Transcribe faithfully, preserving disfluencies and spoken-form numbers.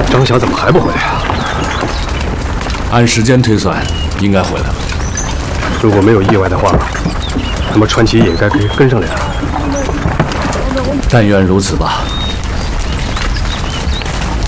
张霞怎么还不回来啊？ 按时间推算，应该回来了。 如果没有意外的话，那么传奇也该可以跟上来了。 但愿如此吧。